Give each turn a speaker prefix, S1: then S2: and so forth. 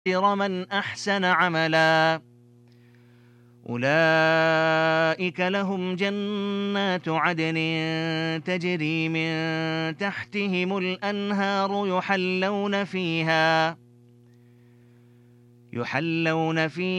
S1: من أحسن عملا أولئك لهم جنات عدن تجري من تحتهم الأنهار يحلون فيها